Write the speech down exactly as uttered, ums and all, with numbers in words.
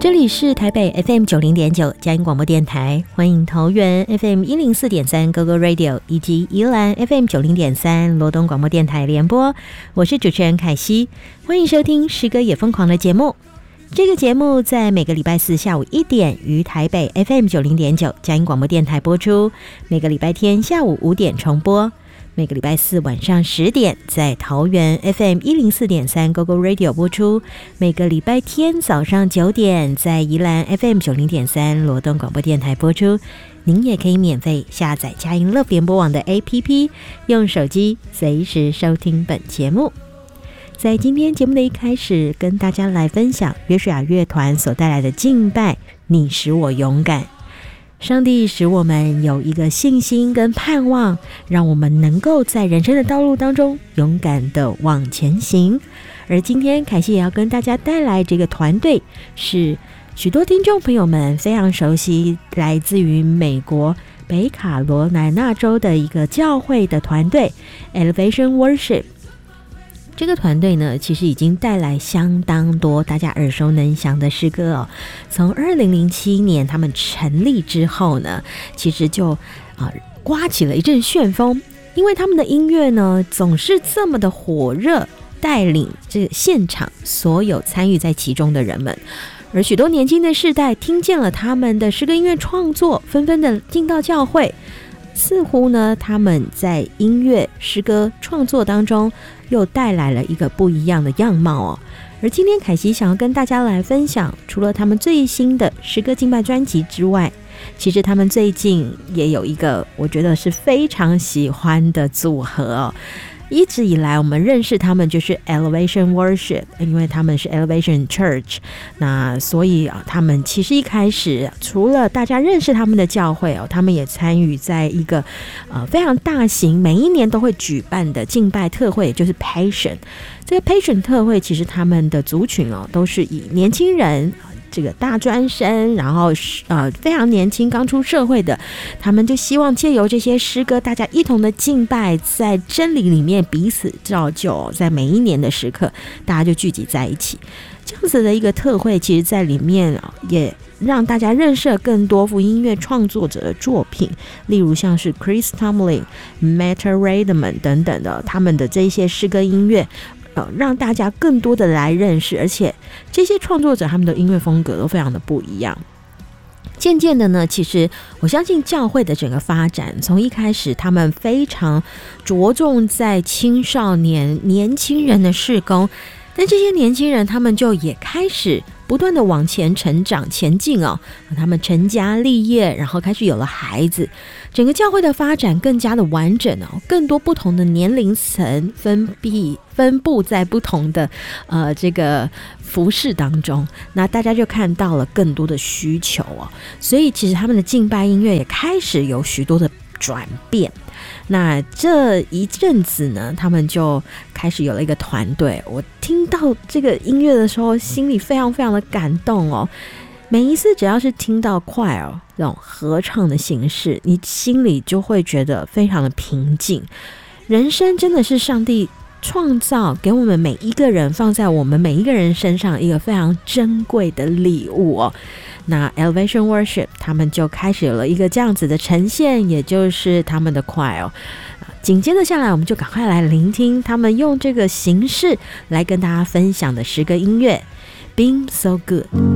这里是台北 F M 九零点九佳音广播电台，欢迎桃园 F M 一零四点三 Go Go Radio 以及宜兰 F M 九零点三罗东广播电台联播，我是主持人凯西，欢迎收听诗歌也疯狂的节目。这个节目在每个礼拜四下午一点于台北 F M 九零点九佳音广播电台播出，每个礼拜天下午五点重播，每个礼拜四晚上十点在桃园 F M 一零四点三 Go Go Radio 播出，每个礼拜天早上九点在宜兰 F M 九零点三罗东广播电台播出。您也可以免费下载佳音乐联播网的 A P P， 用手机随时收听本节目。在今天节目的一开始，跟大家来分享约书亚乐团所带来的敬拜，你使我勇敢。上帝使我们有一个信心跟盼望，让我们能够在人生的道路当中勇敢的往前行。而今天凯西也要跟大家带来这个团队，是许多听众朋友们非常熟悉，来自于美国北卡罗来纳州的一个教会的团队 Elevation Worship。这个团队呢，其实已经带来相当多大家耳熟能详的诗歌哦。从二零零七年他们成立之后呢，其实就啊、呃、刮起了一阵旋风，因为他们的音乐呢总是这么的火热，带领这个现场所有参与在其中的人们。而许多年轻的世代听见了他们的诗歌音乐创作，纷纷的进到教会。似乎呢，他们在音乐诗歌创作当中又带来了一个不一样的样貌哦。而今天凯西想要跟大家来分享，除了他们最新的诗歌敬拜专辑之外，其实他们最近也有一个我觉得是非常喜欢的组合哦。一直以来我们认识他们就是 Elevation Worship， 因为他们是 Elevation Church， 那所以啊，他们其实一开始除了大家认识他们的教会哦，他们也参与在一个呃非常大型每一年都会举办的敬拜特会，就是 Passion。 这个 Passion 特会其实他们的族群哦都是以年轻人，这个大专生，然后呃非常年轻刚出社会的，他们就希望借由这些诗歌，大家一同的敬拜，在真理里面彼此造就，在每一年的时刻大家就聚集在一起。这样子的一个特会，其实在里面也让大家认识了更多福音乐创作者的作品，例如像是 Chris Tomlin、Matt Redman 等等的，他们的这些诗歌音乐呃，让大家更多的来认识，而且这些创作者他们的音乐风格都非常的不一样。渐渐的呢，其实我相信教会的整个发展，从一开始他们非常着重在青少年年轻人的事工，但这些年轻人他们就也开始不断的往前成长前进哦，他们成家立业，然后开始有了孩子，整个教会的发展更加的完整哦，更多不同的年龄层分泌分布在不同的呃这个服事当中，那大家就看到了更多的需求哦，所以其实他们的敬拜音乐也开始有许多的转变。那这一阵子呢，他们就开始有了一个团队。我听到这个音乐的时候，心里非常非常的感动哦。每一次只要是听到choir这种合唱的形式，你心里就会觉得非常的平静。人生真的是上帝创造给我们每一个人，放在我们每一个人身上一个非常珍贵的礼物哦。那 Elevation Worship 他们就开始有了一个这样子的呈现，也就是他们的choir。紧接着下来，我们就赶快来聆听他们用这个形式来跟大家分享的诗歌音乐 Been So Good。